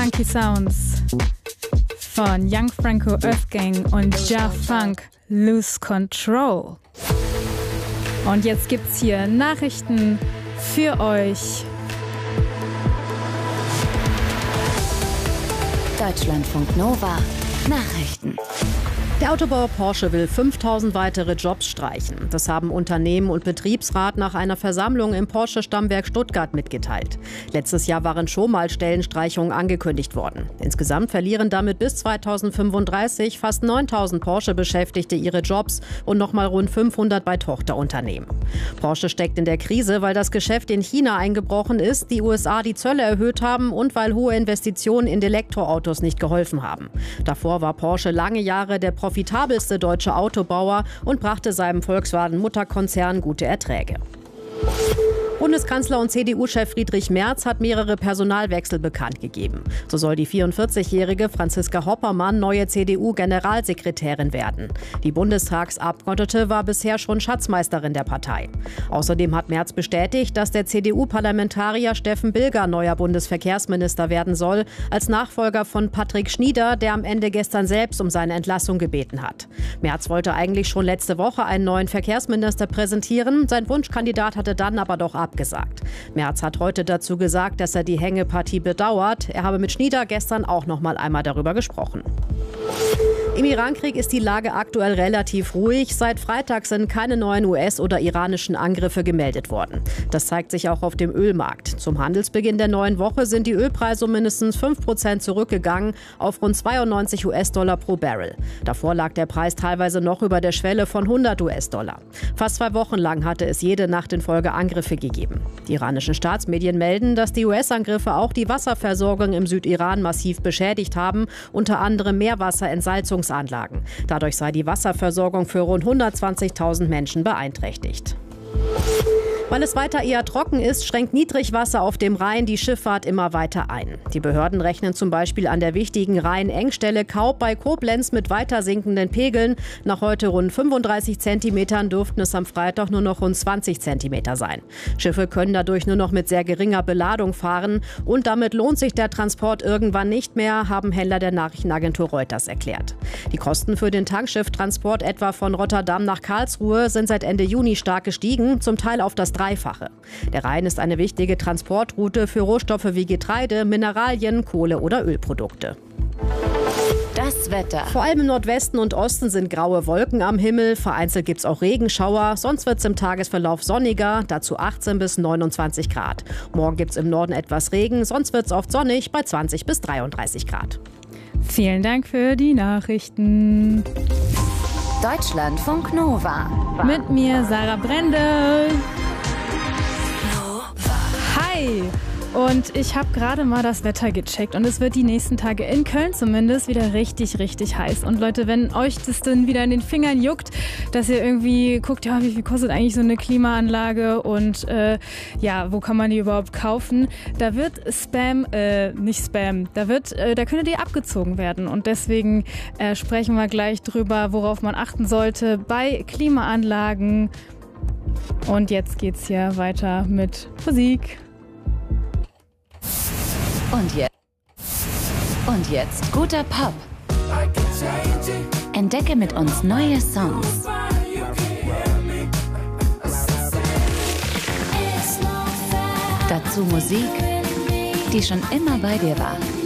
Funky Sounds von Young Franco, Earthgang und Ja Funk, Lose Control. Und jetzt gibt's hier Nachrichten für euch. Deutschlandfunk Nova Nachrichten. Der Autobauer Porsche will 5000 weitere Jobs streichen. Das haben Unternehmen und Betriebsrat nach einer Versammlung im Porsche-Stammwerk Stuttgart mitgeteilt. Letztes Jahr waren schon mal Stellenstreichungen angekündigt worden. Insgesamt verlieren damit bis 2035 fast 9000 Porsche-Beschäftigte ihre Jobs und nochmal rund 500 bei Tochterunternehmen. Porsche steckt in der Krise, weil das Geschäft in China eingebrochen ist, die USA die Zölle erhöht haben und weil hohe Investitionen in Elektroautos nicht geholfen haben. Davor war Porsche lange Jahre der profitabelste deutsche Autobauer und brachte seinem Volkswagen-Mutterkonzern gute Erträge. Bundeskanzler und CDU-Chef Friedrich Merz hat mehrere Personalwechsel bekannt gegeben. So soll die 44-jährige Franziska Hoppermann neue CDU-Generalsekretärin werden. Die Bundestagsabgeordnete war bisher schon Schatzmeisterin der Partei. Außerdem hat Merz bestätigt, dass der CDU-Parlamentarier Steffen Bilger neuer Bundesverkehrsminister werden soll, als Nachfolger von Patrick Schnieder, der am Ende gestern selbst um seine Entlassung gebeten hat. Merz wollte eigentlich schon letzte Woche einen neuen Verkehrsminister präsentieren. Sein Wunschkandidat hatte dann aber doch abgesagt. Merz hat heute dazu gesagt, dass er die Hängepartie bedauert. Er habe mit Schnieder gestern auch noch mal einmal darüber gesprochen. Im Irankrieg ist die Lage aktuell relativ ruhig. Seit Freitag sind keine neuen US- oder iranischen Angriffe gemeldet worden. Das zeigt sich auch auf dem Ölmarkt. Zum Handelsbeginn der neuen Woche sind die Ölpreise um mindestens 5% zurückgegangen auf rund 92 US-Dollar pro Barrel. Davor lag der Preis teilweise noch über der Schwelle von 100 US-Dollar. Fast 2 Wochen lang hatte es jede Nacht in Folge Angriffe gegeben. Die iranischen Staatsmedien melden, dass die US-Angriffe auch die Wasserversorgung im Südiran massiv beschädigt haben, unter anderem Meerwasserentsalzungsanlagen. Dadurch sei die Wasserversorgung für rund 120.000 Menschen beeinträchtigt. Weil es weiter eher trocken ist, schränkt Niedrigwasser auf dem Rhein die Schifffahrt immer weiter ein. Die Behörden rechnen zum Beispiel an der wichtigen Rhein-Engstelle Kaub bei Koblenz mit weiter sinkenden Pegeln. Nach heute rund 35 Zentimetern dürften es am Freitag nur noch rund 20 Zentimeter sein. Schiffe können dadurch nur noch mit sehr geringer Beladung fahren und damit lohnt sich der Transport irgendwann nicht mehr, haben Händler der Nachrichtenagentur Reuters erklärt. Die Kosten für den Tankschifftransport etwa von Rotterdam nach Karlsruhe sind seit Ende Juni stark gestiegen, zum Teil auf das Dreifache. Der Rhein ist eine wichtige Transportroute für Rohstoffe wie Getreide, Mineralien, Kohle oder Ölprodukte. Das Wetter. Vor allem im Nordwesten und Osten sind graue Wolken am Himmel. Vereinzelt gibt es auch Regenschauer. Sonst wird es im Tagesverlauf sonniger, dazu 18 bis 29 Grad. Morgen gibt es im Norden etwas Regen, sonst wird es oft sonnig bei 20 bis 33 Grad. Vielen Dank für die Nachrichten. Deutschlandfunk Nova. Mit mir Sarah Brendel. Hi! Und ich habe gerade mal das Wetter gecheckt und es wird die nächsten Tage in Köln zumindest wieder richtig, richtig heiß. Und Leute, wenn euch das dann wieder in den Fingern juckt, dass ihr irgendwie guckt, ja, wie viel kostet eigentlich so eine Klimaanlage und ja, wo kann man die überhaupt kaufen? Da wird da könnte die abgezogen werden. Und deswegen sprechen wir gleich drüber, worauf man achten sollte bei Klimaanlagen. Und jetzt geht's hier weiter mit Musik. Und jetzt guter Pop. Entdecke mit uns neue Songs. Dazu Musik, die schon immer bei dir war.